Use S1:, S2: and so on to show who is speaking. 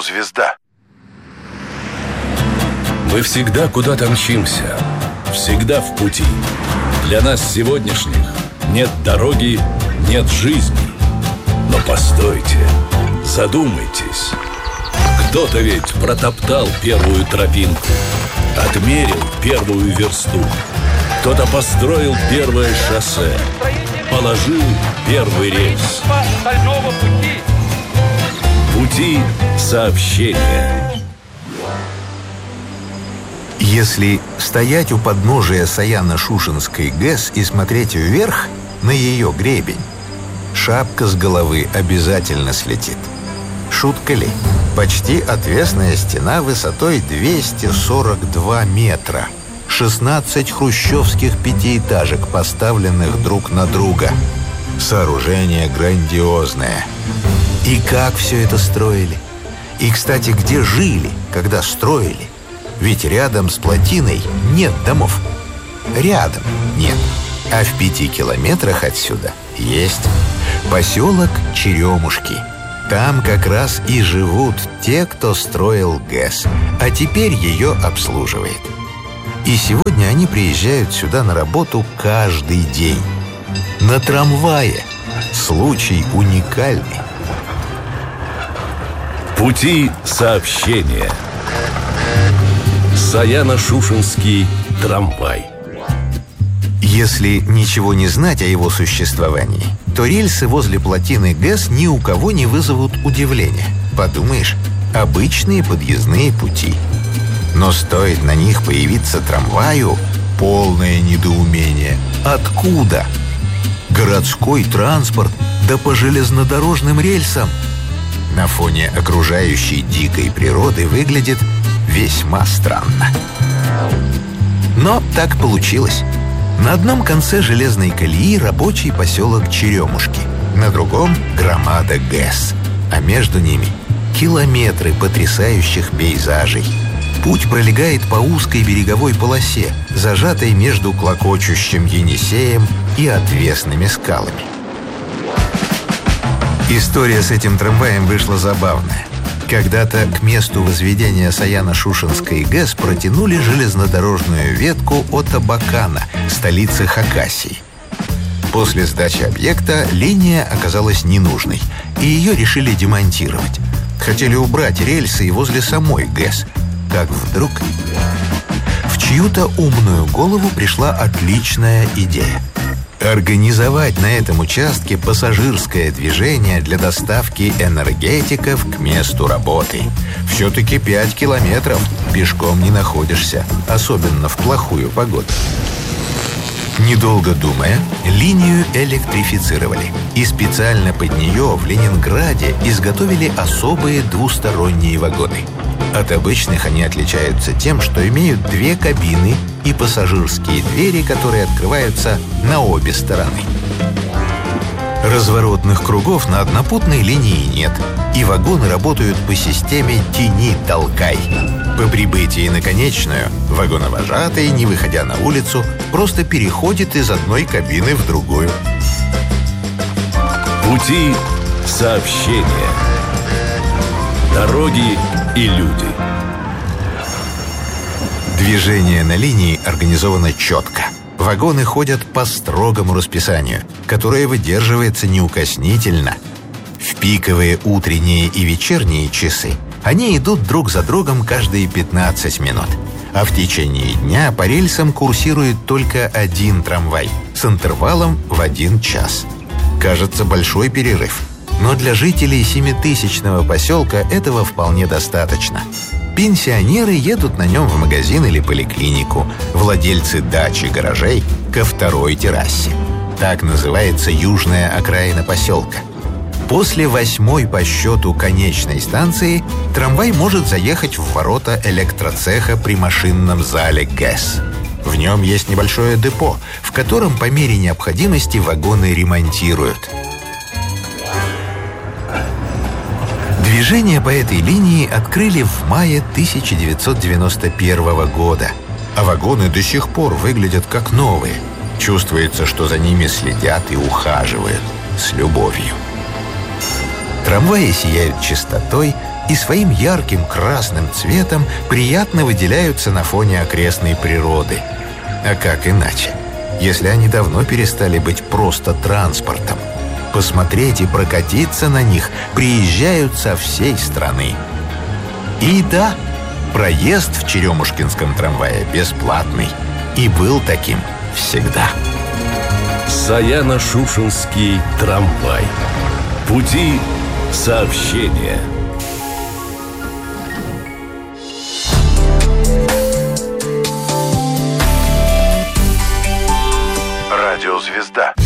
S1: звезда.
S2: Мы всегда куда-то мчимся, всегда в пути. Для нас сегодняшних нет дороги, нет жизни. Но постойте, задумайтесь. Кто-то ведь протоптал первую тропинку, отмерил первую версту. Кто-то построил первое шоссе, положил первый рельс. Пути сообщения.
S3: Если стоять у подножия Саяно-Шушенской ГЭС и смотреть вверх на ее гребень, шапка с головы обязательно слетит. Шутка ли? Почти отвесная стена высотой 242 метра. 16 хрущевских пятиэтажек, поставленных друг на друга. Сооружение грандиозное. И как все это строили? И, кстати, где жили, когда строили? Ведь рядом с плотиной нет домов. Рядом нет. А в 5 километрах отсюда есть поселок Черемушки. Там как раз и живут те, кто строил ГЭС, а теперь ее обслуживает. И сегодня они приезжают сюда на работу каждый день. На трамвае. Случай уникальный.
S2: Пути сообщения. Саяно-Шушенский трамвай.
S3: Если ничего не знать о его существовании, то рельсы возле плотины ГЭС ни у кого не вызовут удивления. Подумаешь, обычные подъездные пути. Но стоит на них появиться трамваю, полное недоумение. Откуда? Городской транспорт, да по железнодорожным рельсам. На фоне окружающей дикой природы выглядит весьма странно. Но так получилось. На одном конце железной колеи рабочий поселок Черемушки, на другом — громада ГЭС, а между ними километры потрясающих пейзажей. Путь пролегает по узкой береговой полосе, зажатой между клокочущим Енисеем и отвесными скалами. История с этим трамваем вышла забавная. Когда-то к месту возведения Саяно-Шушенской ГЭС протянули железнодорожную ветку от Абакана, столицы Хакасии. После сдачи объекта линия оказалась ненужной, и ее решили демонтировать. Хотели убрать рельсы и возле самой ГЭС. Как вдруг в чью-то умную голову пришла отличная идея. Организовать на этом участке пассажирское движение для доставки энергетиков к месту работы. Все-таки 5 километров пешком не находишься, особенно в плохую погоду. Недолго думая, линию электрифицировали. И специально под нее в Ленинграде изготовили особые двусторонние вагоны. От обычных они отличаются тем, что имеют 2 кабины и пассажирские двери, которые открываются на обе стороны. Разворотных кругов на однопутной линии нет, и вагоны работают по системе «тяни-толкай». По прибытии на конечную вагоновожатый, не выходя на улицу, просто переходит из одной кабины в другую.
S2: Пути сообщения. Дороги и люди.
S3: Движение на линии организовано четко. Вагоны ходят по строгому расписанию, которое выдерживается неукоснительно. В пиковые утренние и вечерние часы они идут друг за другом каждые 15 минут. А в течение дня по рельсам курсирует только один трамвай с интервалом в 1 час. Кажется, большой перерыв. Но для жителей 7000-го поселка этого вполне достаточно. Пенсионеры едут на нем в магазин или поликлинику, владельцы дач и гаражей — ко второй террасе. Так называется южная окраина поселка. После 8-й по счету конечной станции трамвай может заехать в ворота электроцеха при машинном зале ГЭС. В нем есть небольшое депо, в котором по мере необходимости вагоны ремонтируют. Движение по этой линии открыли в мае 1991 года, а вагоны до сих пор выглядят как новые. Чувствуется, что за ними следят и ухаживают с любовью. Трамваи сияют чистотой, и своим ярким красным цветом приятно выделяются на фоне окрестной природы. А как иначе, если они давно перестали быть просто транспортом? Посмотреть и прокатиться на них приезжают со всей страны. И да, проезд в Черемушкинском трамвае бесплатный. И был таким всегда.
S2: Саяно-Шушенский трамвай. Пути сообщения.
S1: Радиозвезда.